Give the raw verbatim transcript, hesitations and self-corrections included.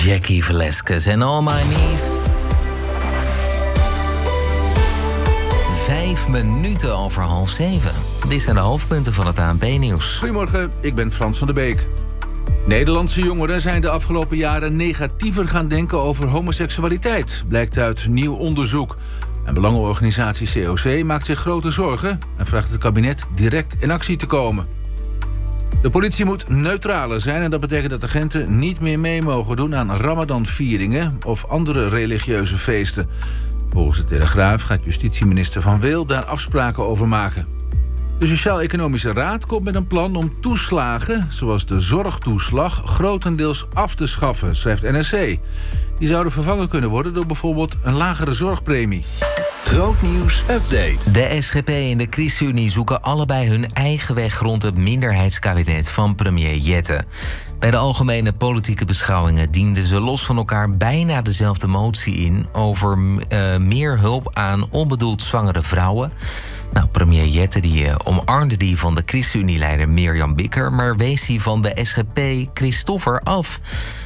Jackie Velasquez en All My Knees. Vijf minuten over half zeven. Dit zijn de hoofdpunten van het A N P-nieuws. Goedemorgen, ik ben Frans van der Beek. Nederlandse jongeren zijn de afgelopen jaren negatiever gaan denken over homoseksualiteit, blijkt uit nieuw onderzoek. En belangenorganisatie C O C maakt zich grote zorgen en vraagt het kabinet direct in actie te komen. De politie moet neutraler zijn en dat betekent dat agenten niet meer mee mogen doen aan Ramadan-vieringen of andere religieuze feesten. Volgens de Telegraaf gaat justitieminister Van Wil daar afspraken over maken. De Sociaal-Economische Raad komt met een plan om toeslagen, zoals de zorgtoeslag, grotendeels af te schaffen, schrijft N R C. Die zouden vervangen kunnen worden door bijvoorbeeld een lagere zorgpremie. Grootnieuws update. De S G P en de ChristenUnie zoeken allebei hun eigen weg rond het minderheidskabinet van premier Jette. Bij de algemene politieke beschouwingen dienden ze los van elkaar bijna dezelfde motie in over uh, meer hulp aan onbedoeld zwangere vrouwen. Nou, premier Jette die, uh, omarmde die van de ChristenUnie-leider Mirjam Bikker, maar wees die van de S G P Christoffer af.